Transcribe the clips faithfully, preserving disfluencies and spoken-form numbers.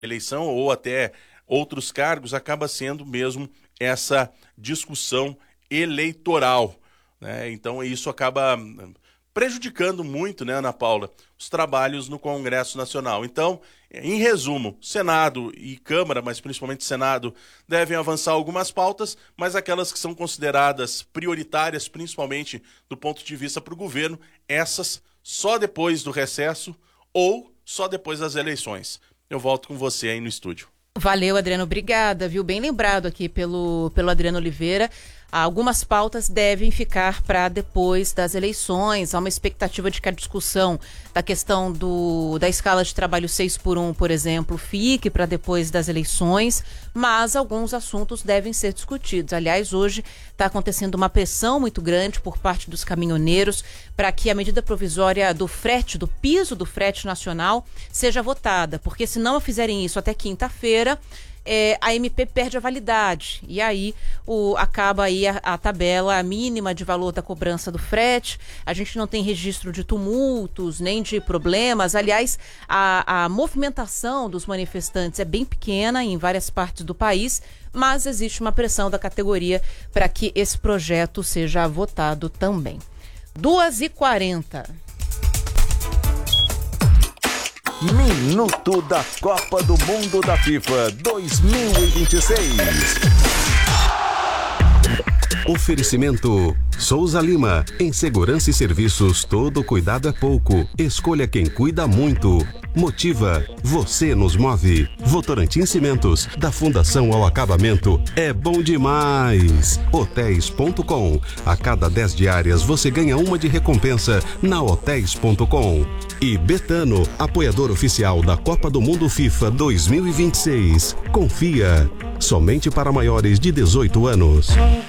eleição ou até outros cargos, acaba sendo mesmo essa discussão eleitoral, né? Então isso acaba prejudicando muito, né, Ana Paula, os trabalhos no Congresso Nacional. Então, em resumo, Senado e Câmara, mas principalmente Senado, devem avançar algumas pautas, mas aquelas que são consideradas prioritárias, principalmente do ponto de vista para o governo, essas só depois do recesso ou só depois das eleições. Eu volto com você aí no estúdio. Valeu, Adriano. Obrigada, viu? Bem lembrado aqui pelo, pelo Adriano Oliveira. Algumas pautas devem ficar para depois das eleições. Há uma expectativa de que a discussão da questão do, da escala de trabalho seis por um, por exemplo, fique para depois das eleições, mas alguns assuntos devem ser discutidos. Aliás, hoje está acontecendo uma pressão muito grande por parte dos caminhoneiros para que a medida provisória do frete, do piso do frete nacional, seja votada, porque se não fizerem isso até quinta-feira, É, a M P perde a validade e aí o, acaba aí a, a tabela mínima de valor da cobrança do frete. A gente não tem registro de tumultos nem de problemas. Aliás, a, a movimentação dos manifestantes é bem pequena em várias partes do país, mas existe uma pressão da categoria para que esse projeto seja votado também. duas e quarenta. Minuto da Copa do Mundo da FIFA dois mil e vinte e seis. Oferecimento Souza Lima. Em segurança e serviços, todo cuidado é pouco. Escolha quem cuida muito. Motiva. Você nos move. Votorantim Cimentos, da fundação ao acabamento, é bom demais. Hotéis ponto com. A cada dez diárias você ganha uma de recompensa na hotéis ponto com. E Betano, apoiador oficial da Copa do Mundo FIFA dois mil e vinte e seis. Confia. Somente para maiores de dezoito anos.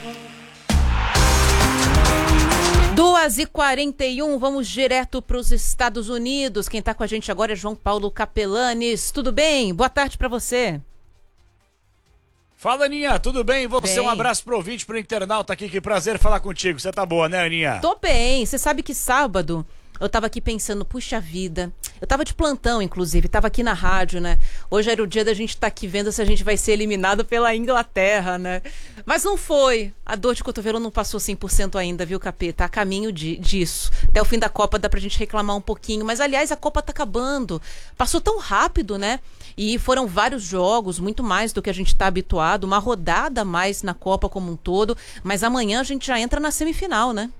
duas e quarenta e um, vamos direto para os Estados Unidos. Quem está com a gente agora é João Paulo Capelanes. Tudo bem? Boa tarde para você. Fala, Aninha, tudo bem? Você, bem. Um abraço pro ouvinte, pro internauta aqui, que prazer falar contigo. Você tá boa, né, Aninha? Tô bem. Você sabe que sábado eu tava aqui pensando, puxa vida, eu tava de plantão, inclusive, tava aqui na rádio, né? Hoje era o dia da gente estar tá aqui vendo se a gente vai ser eliminado pela Inglaterra, né? Mas não foi. A dor de cotovelo não passou cem por cento ainda, viu, Capê? Tá a caminho de, disso. Até o fim da Copa dá pra gente reclamar um pouquinho. Mas, aliás, a Copa tá acabando. Passou tão rápido, né? E foram vários jogos, muito mais do que a gente tá habituado. Uma rodada a mais na Copa como um todo. Mas amanhã a gente já entra na semifinal, né?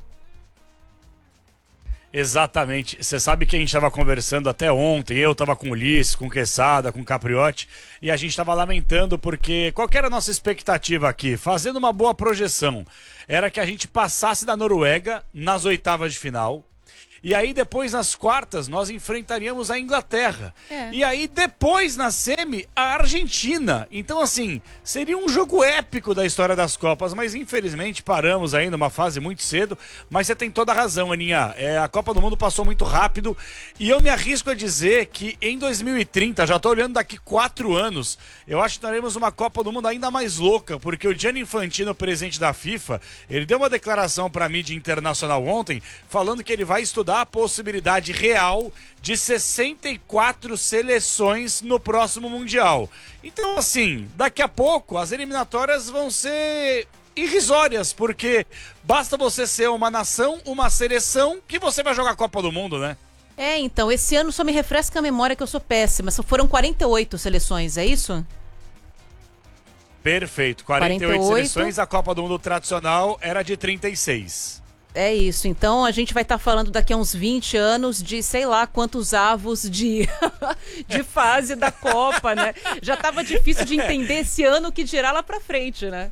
Exatamente. Você sabe que a gente estava conversando até ontem, eu estava com o Ulisses, com o Quesada, com o Capriotti, e a gente estava lamentando porque qual que era a nossa expectativa aqui? Fazendo uma boa projeção, era que a gente passasse da Noruega nas oitavas de final, e aí depois nas quartas nós enfrentaríamos a Inglaterra. É. E aí depois na semi a Argentina. Então assim, seria um jogo épico da história das Copas, mas infelizmente paramos aí numa fase muito cedo. Mas você tem toda a razão, Aninha. É, a Copa do Mundo passou muito rápido e eu me arrisco a dizer que em dois mil e trinta, já tô olhando daqui quatro anos, eu acho que teremos uma Copa do Mundo ainda mais louca, porque o Gianni Infantino, presidente da FIFA, ele deu uma declaração para a mídia internacional ontem, falando que ele vai estudar a possibilidade real de sessenta e quatro seleções no próximo Mundial. Então, assim, daqui a pouco as eliminatórias vão ser irrisórias, porque basta você ser uma nação, uma seleção, que você vai jogar a Copa do Mundo, né? É, então, esse ano só me refresca a memória que eu sou péssima. Só foram quarenta e oito seleções, é isso? Perfeito, quarenta e oito, quarenta e oito seleções, a Copa do Mundo tradicional era de trinta e seis. É isso, então a gente vai estar tá falando daqui a uns vinte anos de sei lá quantos avos de, de fase da Copa, né? Já tava difícil de entender esse ano o que dirá lá pra frente, né?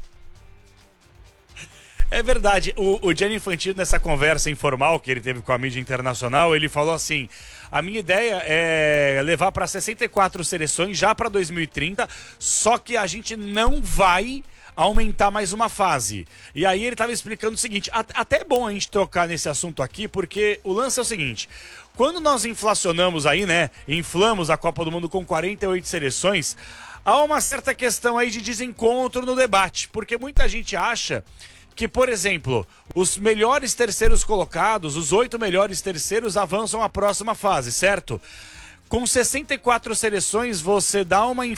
É verdade, o, o Gianni Infantino, nessa conversa informal que ele teve com a mídia internacional, ele falou assim: a minha ideia é levar para sessenta e quatro seleções já para dois mil e trinta, só que a gente não vai aumentar mais uma fase. E aí ele estava explicando o seguinte, até é bom a gente trocar nesse assunto aqui, porque o lance é o seguinte: quando nós inflacionamos aí, né, inflamos a Copa do Mundo com quarenta e oito seleções, há uma certa questão aí de desencontro no debate, porque muita gente acha que, por exemplo, os melhores terceiros colocados, os oito melhores terceiros avançam à próxima fase, certo? Com sessenta e quatro seleções, você dá uma